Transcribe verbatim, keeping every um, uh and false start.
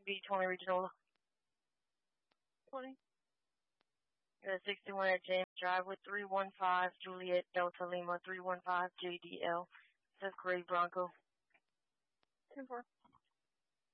B twenty Regional. twenty. Uh, sixty-one at James Drive with three one five Juliet Delta Lima three one five J D L. That's Gray Bronco. ten four.